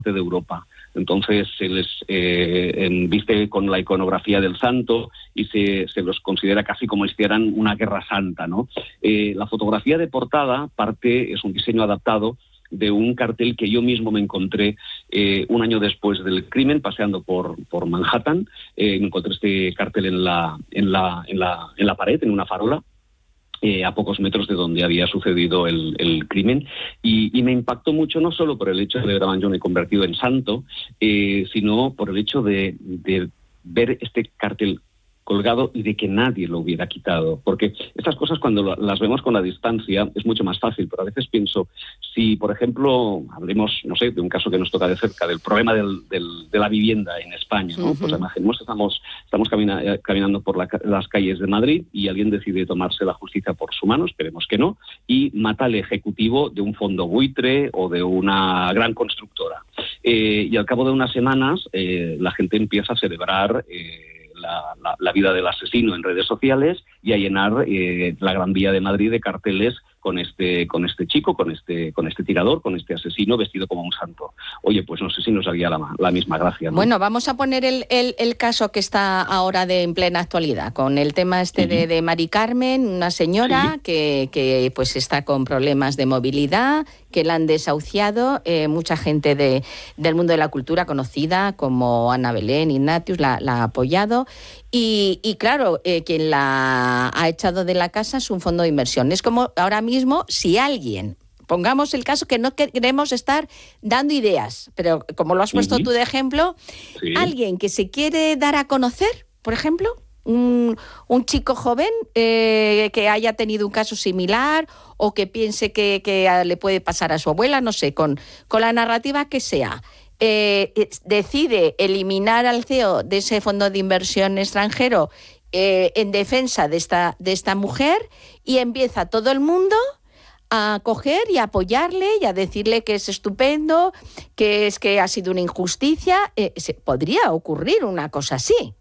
de Europa. Entonces se les viste con la iconografía del santo y se los considera casi como si hicieran una guerra santa, ¿no? La fotografía de portada es un diseño adaptado de un cartel que yo mismo me encontré un año después del crimen, paseando por Manhattan. Me encontré este cartel en la pared, en una farola, a pocos metros de donde había sucedido el crimen, y me impactó mucho, no solo por el hecho de ver a Mangione convertido en santo, sino por el hecho de ver este cartel colgado y de que nadie lo hubiera quitado, porque estas cosas cuando las vemos con la distancia es mucho más fácil, pero a veces pienso, si por ejemplo hablemos, no sé, de un caso que nos toca de cerca, del problema de la vivienda en España, ¿no? Pues imaginemos que estamos caminando por las calles de Madrid y alguien decide tomarse la justicia por su mano, esperemos que no, y mata al ejecutivo de un fondo buitre o de una gran constructora. Y al cabo de unas semanas la gente empieza a celebrar la vida del asesino en redes sociales y a llenar la Gran Vía de Madrid de carteles con este chico, con este tirador, con este asesino vestido como un santo. Oye, pues no sé si nos haría la misma gracia, ¿no? Bueno, vamos a poner el caso que está ahora en plena actualidad, con el tema de Mari Carmen, una señora que pues está con problemas de movilidad, que la han desahuciado, mucha gente del mundo de la cultura conocida como Ana Belén, Ignatius, la ha apoyado, y claro, quien la ha echado de la casa es un fondo de inversión. Es como ahora mismo, si alguien, pongamos el caso que no queremos estar dando ideas, pero como lo has puesto tú de ejemplo, alguien que se quiere dar a conocer, por ejemplo, un chico joven que haya tenido un caso similar o que piense que le puede pasar a su abuela, no sé, con la narrativa que sea, decide eliminar al CEO de ese fondo de inversión extranjero en defensa de esta mujer, y empieza todo el mundo a coger y a apoyarle y a decirle que es estupendo, que ha sido una injusticia. Podría ocurrir una cosa así.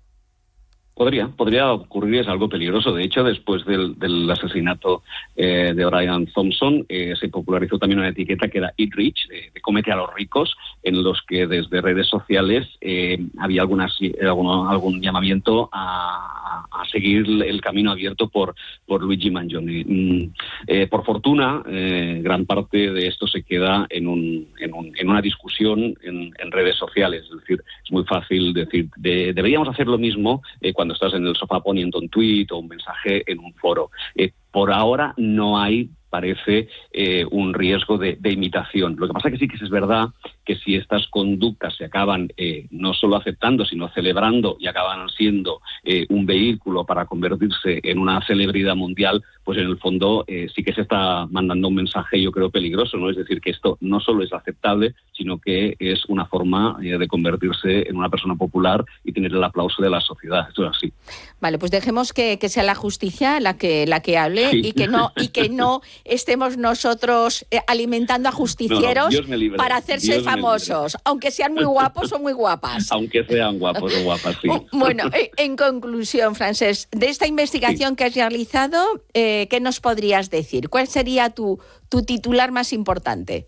Podría ocurrir, es algo peligroso. De hecho, después del asesinato de Orion Thompson, se popularizó también una etiqueta que era Eat Rich, de cómete a los ricos, en los que desde redes sociales había algún llamamiento a seguir el camino abierto por Luigi Mangione. Por fortuna, gran parte de esto se queda en una discusión en redes sociales. Es decir, es muy fácil decir, deberíamos hacer lo mismo cuando estás en el sofá poniendo un tuit o un mensaje en un foro. Por ahora no hay, parece, un riesgo de imitación. Lo que pasa que sí que es verdad que si estas conductas se acaban no solo aceptando, sino celebrando y acaban siendo un vehículo para convertirse en una celebridad mundial, pues en el fondo sí que se está mandando un mensaje, yo creo, peligroso, ¿no? Es decir, que esto no solo es aceptable, sino que es una forma de convertirse en una persona popular y tener el aplauso de la sociedad. Esto es así. Vale, pues dejemos que sea la justicia la que hable, y que no estemos nosotros alimentando a justicieros para hacerse famosos, aunque sean muy guapos o muy guapas. Aunque sean guapos o guapas, sí. Bueno, en conclusión, Francesc, de esta investigación que has realizado, ¿qué nos podrías decir? ¿Cuál sería tu titular más importante?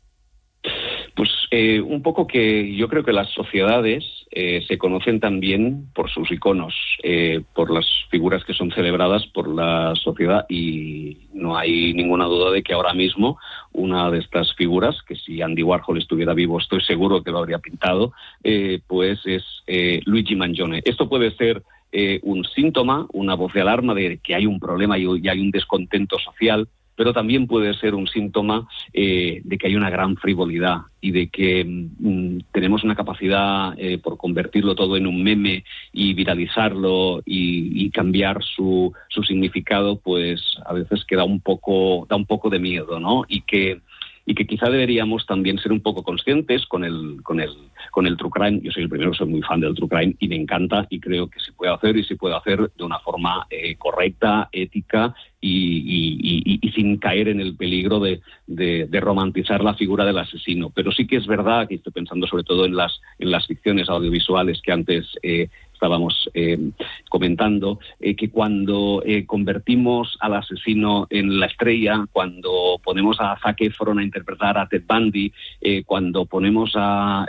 Pues un poco que yo creo que las sociedades se conocen también por sus iconos, por las figuras que son celebradas por la sociedad, y no hay ninguna duda de que ahora mismo una de estas figuras, que si Andy Warhol estuviera vivo estoy seguro que lo habría pintado, pues es Luigi Mangione. Esto puede ser un síntoma, una voz de alarma de que hay un problema y hay un descontento social, pero también puede ser un síntoma de que hay una gran frivolidad y de que tenemos una capacidad por convertirlo todo en un meme y viralizarlo y cambiar su significado, pues a veces da un poco de miedo, ¿no? Y que quizá deberíamos también ser un poco conscientes con el true crime. Yo soy el primero, soy muy fan del true crime y me encanta, y creo que se puede hacer de una forma correcta, ética y sin caer en el peligro de romantizar la figura del asesino. Pero sí que es verdad que estoy pensando sobre todo en las ficciones audiovisuales que antes estábamos comentando, que cuando convertimos al asesino en la estrella, cuando ponemos a Zac Efron a interpretar a Ted Bundy, cuando ponemos a